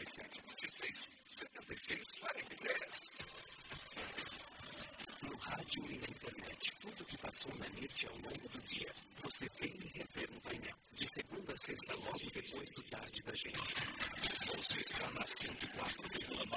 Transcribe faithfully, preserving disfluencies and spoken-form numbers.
sete, vinte e seis, setenta e seis, quarenta e três. No rádio e na internet, tudo que passou na NIT ao longo do dia, você vem e revê no painel. De segunda a sexta, logo depois do tarde da gente. Você está na cento e quatro vírgula nove.